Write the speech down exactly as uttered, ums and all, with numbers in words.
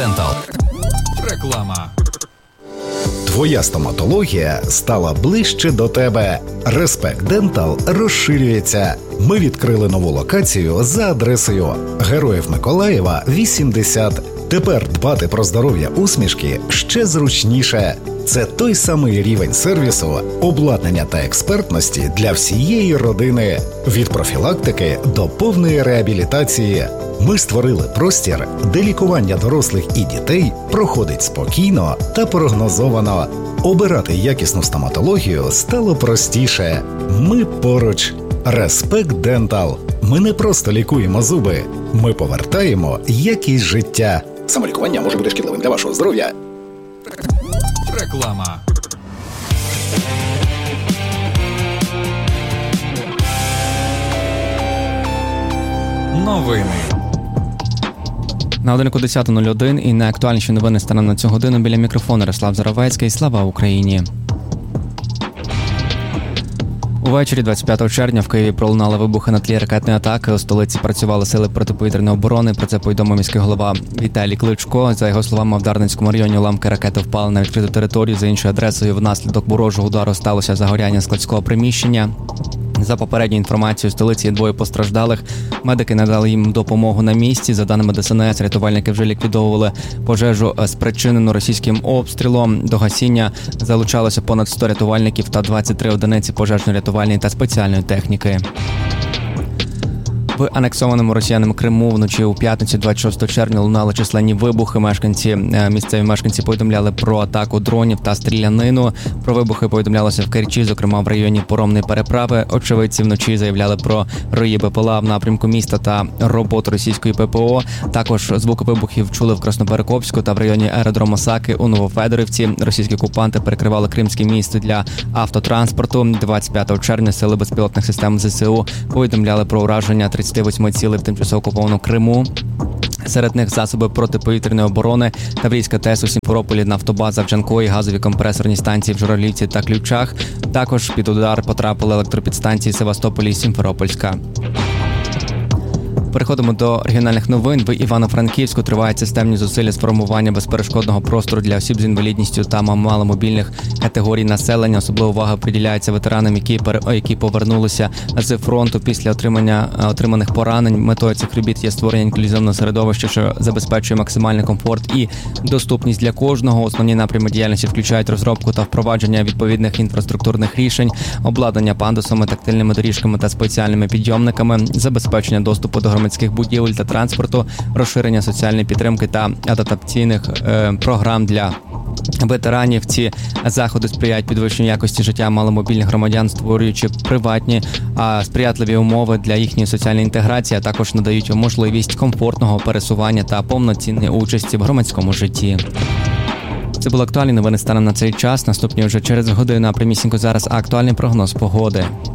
Дентал. Реклама. Твоя стоматологія стала ближче до тебе. Респект Дентал розширюється. Ми відкрили нову локацію за адресою Героїв Миколаєва, вісімдесят. Тепер дбати про здоров'я усмішки ще зручніше. Це той самий рівень сервісу, обладнання та експертності для всієї родини. Від профілактики до повної реабілітації. Ми створили простір, де лікування дорослих і дітей проходить спокійно та прогнозовано. Обирати якісну стоматологію стало простіше. Ми поруч. Респект Дентал. Ми не просто лікуємо зуби. Ми повертаємо якість життя. Самолікування може бути шкідливим для вашого здоров'я. Реклама. Новини. На годиннику десята нуль один і найактуальніші новини станом на цю годину. Біля мікрофону Ярослав Заровецький. Слава Україні! Увечері двадцять п'ятого червня в Києві пролунали вибухи на тлі ракетної атаки. У столиці працювали сили протиповітряної оборони. Про це повідомив міський голова Віталій Кличко. За його словами, в Дарницькому районі уламки ракети впали на відкриту територію. За іншою адресою внаслідок ворожого удару сталося загоряння складського приміщення. За попередньою інформацією, в столиці є двоє постраждалих. Медики надали їм допомогу на місці. За даними Де Ес En Ес, рятувальники вже ліквідовували пожежу, спричинену російським обстрілом. До гасіння залучалося понад сто рятувальників та двадцять три одиниці пожежно-рятувальної та спеціальної техніки. В анексованому росіянами Криму вночі у п'ятницю двадцять шостого червня лунали численні вибухи. Мешканці, місцеві мешканці повідомляли про атаку дронів та стрілянину. Про вибухи повідомлялося в Керчі, зокрема в районі Поромної переправи. Очевидці вночі заявляли про рої БПЛА в напрямку міста та роботу російської ППО. Також звуки вибухів чули в Красноперекопську та в районі аеродрому Саки у Новофедорівці. Російські окупанти перекривали Кримське місто для автотранспорту. двадцять п'ятого червня сили безпілотних систем Зе Се У повідомляли про ураження тридцять восьми цілей в тимчасово окупованому Криму. Серед них засоби протиповітряної оборони, Таврійська ТЕС у Сімферополі, нафтобаза в Джанкої, газові компресорні станції в Журавлівці та Ключах. Також під удар потрапили електропідстанції Севастополі і Сімферопольська. Переходимо до регіональних новин. В Івано-Франківську тривають системні зусилля з формування безперешкодного простору для осіб з інвалідністю та маломобільних категорій населення. Особлива увага приділяється ветеранам, які, які повернулися з фронту після отримання отриманих поранень. Метою цих робіт є створення інклюзивного середовища, що забезпечує максимальний комфорт і доступність для кожного. Основні напрями діяльності включають розробку та впровадження відповідних інфраструктурних рішень, обладнання пандусами, тактильними доріжками та спеціальними підйомниками, забезпечення доступу до громадських будівель та транспорту, розширення соціальної підтримки та адаптаційних е, програм для ветеранів. Ці заходи сприяють підвищенню якості життя маломобільних громадян, створюючи приватні, а сприятливі умови для їхньої соціальної інтеграції, а також надають можливість комфортного пересування та повноцінної участі в громадському житті. Це були актуальні новини станом на цей час. Наступні вже через годину, а прямісінько зараз актуальний прогноз погоди.